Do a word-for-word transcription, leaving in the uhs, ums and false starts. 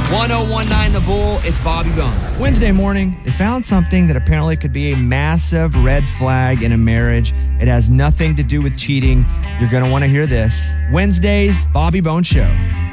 one oh one nine The Bull, it's Bobby Bones. Wednesday morning, they found something that apparently could be a massive red flag in a marriage. It has nothing to do with cheating. You're going to want to hear this. Wednesday's Bobby Bones Show.